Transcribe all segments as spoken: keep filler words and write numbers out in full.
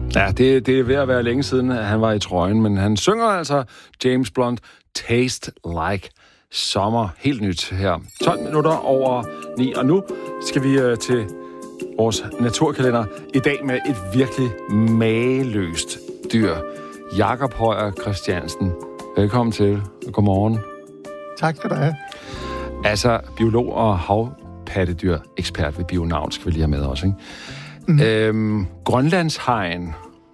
Ja, det, det er ved at være længe siden, at han var i trøjen, men han synger altså James Blunt, Taste Like Summer. Helt nyt her. tolv minutter over ni, og nu skal vi øh, til vores naturkalender. I dag med et virkelig mageløst dyr. Jakob Højer Christiansen. Velkommen til, og godmorgen. Tak skal du have. Altså, biolog og havpattedyr, ekspert ved Bionavn, skal vi lige have med også, ikke? Mm. Øhm, Grønlandshegn,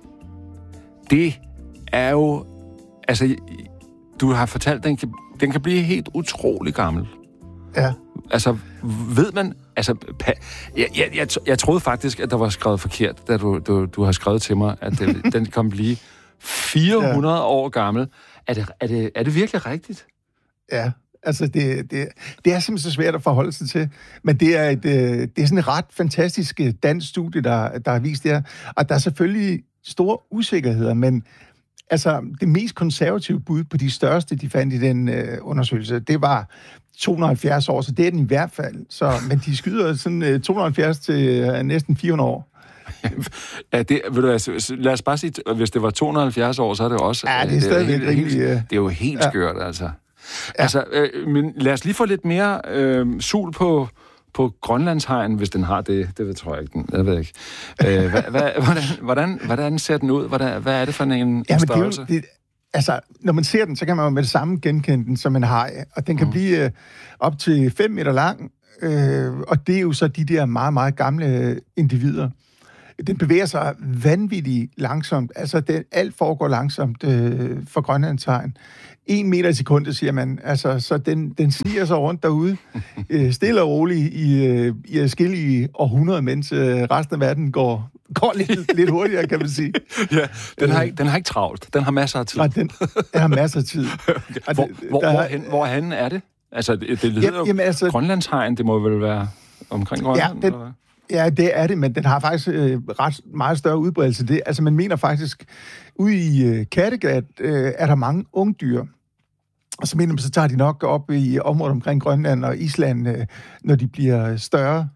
det er jo... Altså, du har fortalt, den kan, den kan blive helt utrolig gammel. Ja. Altså, ved man... Altså, pa- jeg, jeg, jeg, jeg troede faktisk, at der var skrevet forkert, da du, du, du har skrevet til mig, at det, den kan blive fire hundrede ja. år gammel. Er det, er, det, er det virkelig rigtigt? Ja, altså det, det, det er simpelthen så svært at forholde sig til. Men det er, et, det er sådan et ret fantastisk dansk studie, der, der har vist det her. Og der er selvfølgelig store usikkerheder, men altså det mest konservative bud på de største, de fandt i den øh, undersøgelse, det var to hundrede og halvfjerds år, så det er den i hvert fald. Så, men de skyder sådan øh, to hundrede og halvfjerds til øh, næsten fire hundrede år. Ja, det, ved du, altså, lad os bare sige, hvis det var to hundrede og halvfjerds år, så er det også... Ja, det er stadigvæk det, rigtig... det er jo helt ja. skørt, altså. Ja. Altså, øh, men lad os lige få lidt mere øh, sul på, på Grønlandshegn, hvis den har det. Det ved, tror jeg ikke, den. Jeg ved ikke. Øh, hva, hva, hvordan, hvordan, hvordan ser den ud? Hvordan, hvad er det for en, en ja, størrelse? Det er jo, det, altså, når man ser den, så kan man jo med det samme genkende den som en haj. Og den kan mm. blive øh, op til fem meter lang. Øh, og det er jo så de der meget, meget gamle individer. Den bevæger sig vanvittigt langsomt. Altså, det, alt foregår langsomt øh, for Grønlandshegn. En meter i sekundet, siger man. Altså, så den, den sniger sig rundt derude, øh, stille og roligt i, øh, i adskillige århundreder, mens øh, resten af verden går, går lidt, lidt hurtigere, kan man sige. Ja, den har, ikke, den har ikke travlt. Den har masser af tid. Nej, den, den har masser af tid. Okay. Hvor, det, hvor, der, hvorhen, hvorhen er det? Altså, det, det hedder jo altså, Grønlandshegn, det må vel være omkring Grønland, ja, den, eller hvad? Ja, det er det, men den har faktisk øh, ret meget større udbredelse. Det, altså, man mener faktisk, ude i øh, Kattegat øh, er der mange ungdyr. Og så mener man, så tager de nok op i området omkring Grønland og Island, øh, når de bliver større.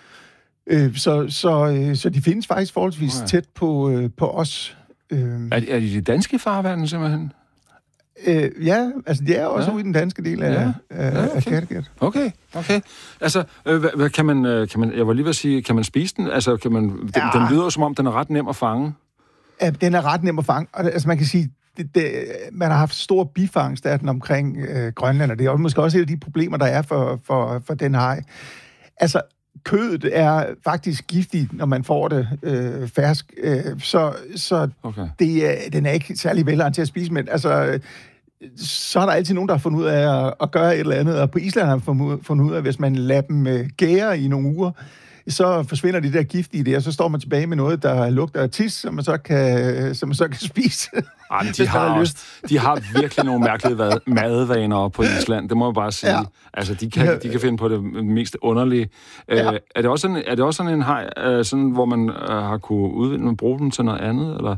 Øh, så, så, øh, så de findes faktisk forholdsvis okay. tæt på, øh, på os. Øh, er, de, er de de danske farvande, simpelthen? Øh, ja, altså de er også ja. ude i den danske del af, ja. af, ja, okay. af Kattegat. Okay, okay. Altså, øh, hvad, hvad, kan, man, kan man, jeg var lige ved at sige, kan man spise den? Altså, kan man, den, ja. den lyder som om, den er ret nem at fange. Ja, den er ret nem at fange. Og, altså, man kan sige, det, det, man har haft stor bifangst af den omkring øh, Grønland, og det er måske også et af de problemer, der er for, for, for den haj. Altså, kødet er faktisk giftigt, når man får det øh, fersk, øh, så, så okay. det, den er ikke særlig velegnet til at spise, men altså, så er der altid nogen, der har fundet ud af at, at gøre et eller andet, og på Island har man fundet ud af, at hvis man lader dem øh, gære i nogle uger, så forsvinder de der giftige der, og så står man tilbage med noget, der lugter af tis, som man så kan, som man så kan spise. Ej, men de, har også, de har virkelig nogle mærkelige madvaner på Island, det må jeg bare sige. Ja. Altså, de kan, de kan finde på det mest underlige. Ja. Øh, er det også sådan, er det også sådan en haj, øh, sådan, hvor man øh, har kunne udvinde og bruge dem til noget andet, eller?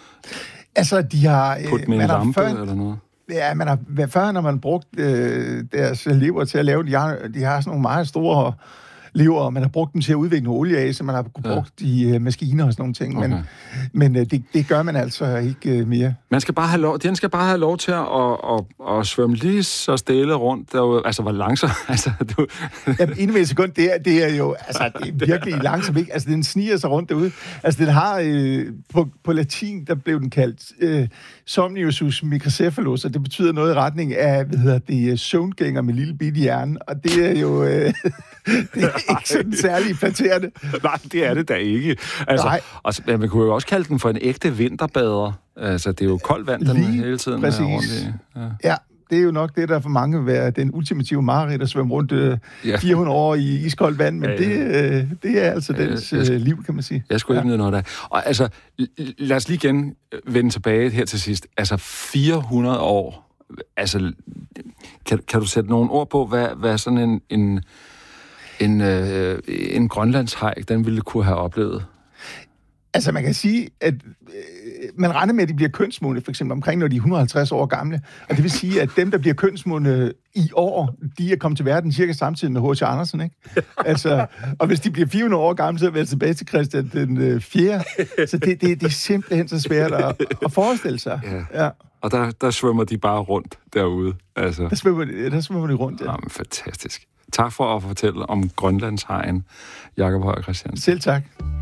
Altså, de har... Øh, Putte med en lampe, før, eller noget? Ja, man har, før når man brugt øh, deres lever til at lave, de har, de har sådan nogle meget store lever, og man har brugt dem til at udvikle noget olie af, så man har ja. brugt i uh, maskiner og sådan nogle ting. Okay. Men, men uh, det, det gør man altså ikke uh, mere. Man skal bare have lov, den skal bare have lov til at, at, at, at svømme lige så stille rundt. Der, altså, hvor langsomt... Altså, du... Jamen, inden ved et sekund, det er, det er jo... Altså, det er virkelig langsomt, ikke? Altså, den sniger sig rundt derude. Altså, den har... Øh, på, på latin, der blev den kaldt øh, Somniusus microcephalus, og det betyder noget i retning af, hvad hedder det, søvngænger med lille bitte hjerne. Og det er jo... Øh, det er ikke sådan særlig flatterende. Nej, det er det da ikke. Altså, Nej. Og, man kunne jo også kalde den for en ægte vinterbader. Altså, det er jo koldt vand, den Lige hele tiden præcis. er rundt i. Ja. ja, det er jo nok det, der for mange vil være den ultimative mareridt at svømme rundt øh, ja. fire hundrede år i iskoldt vand, men ja, ja. Det, øh, det er altså dens øh, liv, kan man sige. Jeg skulle ikke ja. nyde noget af. Og altså, lad os lige igen vende tilbage her til sidst. Altså, fire hundrede år. Altså, kan, kan du sætte nogle ord på, hvad, hvad sådan en... en En, øh, en grønlandshaj, den ville kunne have oplevet? Altså, man kan sige, at man regner med, at de bliver kønsmodne, for eksempel omkring, når de er et hundrede og halvtreds år gamle. Og det vil sige, at dem, der bliver kønsmodne i år, de er kommet til verden cirka samtidig med H C Andersen, ikke? Altså, og hvis de bliver fire hundrede år gamle, så er vi tilbage til Christian den fjerde. Så det, det, det er simpelthen så svært at, at forestille sig. Ja. Ja. Og der, der svømmer de bare rundt derude. Altså. Der, svømmer de, der svømmer de rundt, ja. Jamen, fantastisk. Tak for at fortælle om Grønlandshegn, Jakob Høyer Christiansen. Selv tak.